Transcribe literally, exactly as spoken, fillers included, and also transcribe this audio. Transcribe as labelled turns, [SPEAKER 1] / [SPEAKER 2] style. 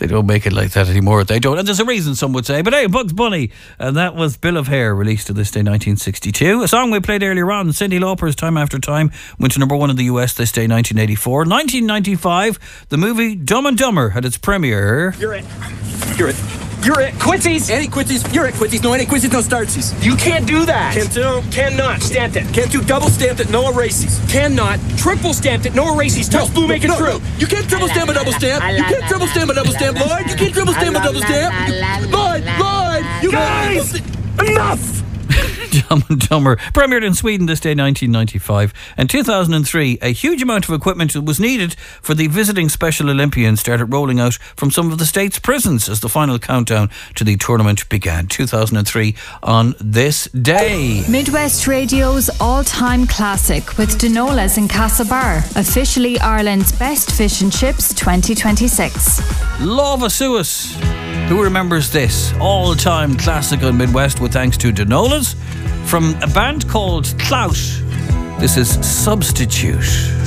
[SPEAKER 1] They don't make it like that anymore. They don't. And there's a reason, some would say. But hey, Bugs Bunny. And that was Bill of Hair, released to this day, nineteen sixty-two. A song we played earlier on, Cyndi Lauper's Time After Time, went to number one in the U S this day, nineteen eighty-four. nineteen ninety-five, the movie Dumb and Dumber had its premiere.
[SPEAKER 2] You're it. You're it. You're at Quincy's.
[SPEAKER 3] Any Quincy's. You're at Quincy's. No, any Quincy's, no startsies.
[SPEAKER 2] You can't do that.
[SPEAKER 3] Can't do.
[SPEAKER 2] Cannot. Stamped it.
[SPEAKER 3] Can't do double stamped it, no erases.
[SPEAKER 2] Cannot. Triple stamped it. No erases. Touch blue, make it
[SPEAKER 3] no,
[SPEAKER 2] true.
[SPEAKER 3] No. You can't triple stamp a double stamp. You can't triple stamp a double stamp, Lloyd. You can't triple stamp a double stamp. Lloyd, Lloyd. You
[SPEAKER 2] Guys, enough.
[SPEAKER 1] Dumb and Dumber premiered in Sweden this day, nineteen ninety-five. And two thousand three, a huge amount of equipment that was needed for the visiting Special Olympians started rolling out from some of the state's prisons as the final countdown to the tournament began. two thousand three on this day.
[SPEAKER 4] Midwest Radio's all-time classic with Dinolas in Castlebar, officially Ireland's best fish and chips twenty twenty-six.
[SPEAKER 1] Lava Suez. Who remembers this all-time classic on Midwest with thanks to Dinolas from a band called Clout. This is Substitute.